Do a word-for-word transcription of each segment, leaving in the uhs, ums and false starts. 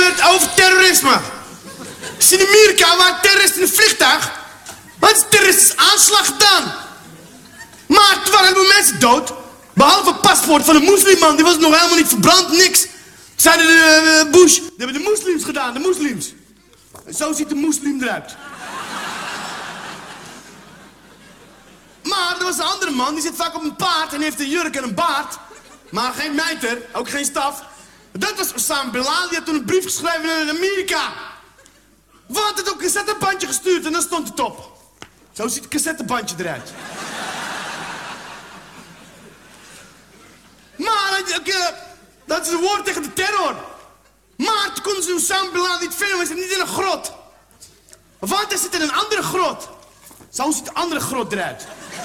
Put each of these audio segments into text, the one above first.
gebeurt over terrorisme. Is in Amerika waar terroristen in een vliegtuig. Wat is terroristische aanslag gedaan? Maar toen waren helemaal mensen dood. Behalve het paspoort van een moslimman, die was nog helemaal niet verbrand, niks. Toen zeiden de uh, Bush, dat hebben de moslims gedaan, de moslims. En zo ziet de moslim eruit. Maar er was een andere man, die zit vaak op een paard en heeft een jurk en een baard. Maar geen mijter, ook geen staf. Dat was Osama Bin Laden, die had toen een brief geschreven naar Amerika. Want het ook een cassettebandje gestuurd en dan stond het op. Zo ziet het cassettebandje eruit. Maar uh, dat is een woord tegen de terror. Maar toen konden ze Osama Bin Laden niet vinden, want hij zit niet in een grot. Want hij zit in een andere grot. Zo ziet de andere grot eruit.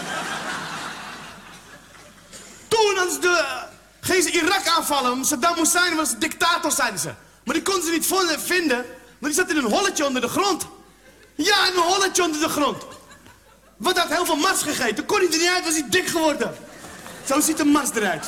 Toen hadden ze de, uh, gingen ze Irak aanvallen. Saddam Hussein was de dictator, zeiden ze. Maar die konden ze niet vinden, want die zat in een holletje onder de grond. Ja, in een holletje onder de grond. Want hij had heel veel mars gegeten. Toen kon hij er niet uit, was hij dik geworden. Zo ziet een mars eruit.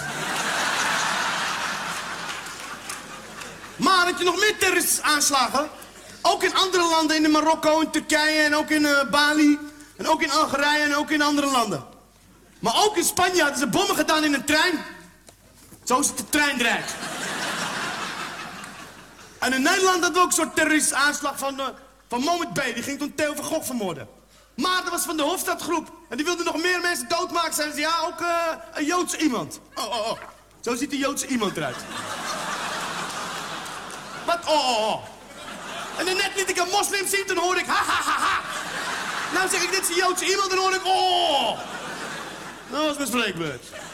Maar had je nog meer terroristische aanslagen? Ook in andere landen, in Marokko, in Turkije en ook in uh, Bali. En ook in Algerije en ook in andere landen. Maar ook in Spanje hadden ze bommen gedaan in een trein. Zo ziet de trein eruit. En in Nederland hadden we ook een soort terroristische aanslag van, uh, van Moment B. Die ging toen Theo van Gogh vermoorden. Maar dat was van de Hofstadgroep. En die wilde nog meer mensen doodmaken. Zeiden ze, ja, ook uh, een Joodse iemand. Oh, oh, oh. Zo ziet de Joodse iemand eruit. Wat? Oh, oh, oh. En dan net liet ik een moslim zien, toen hoorde ik ha, ha, ha, ha. Nou zeg ik, dit is een Joodse iemand, dan hoor ik, oh. Dat was mijn spreekbeurt.